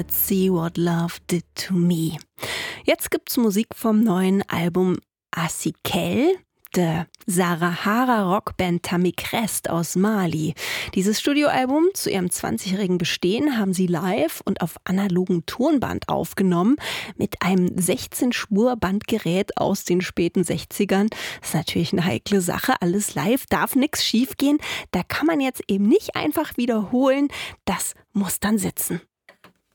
Let's see what love did to me. Jetzt gibt's Musik vom neuen Album Asikel, der Sahara-Rockband Tamikhrest aus Mali. Dieses Studioalbum zu ihrem 20-jährigen Bestehen haben sie live und auf analogem Tonband aufgenommen mit einem 16-Spur-Bandgerät aus den späten 60ern. Das ist natürlich eine heikle Sache, alles live, darf nichts schiefgehen. Da kann man jetzt eben nicht einfach wiederholen, das muss dann sitzen.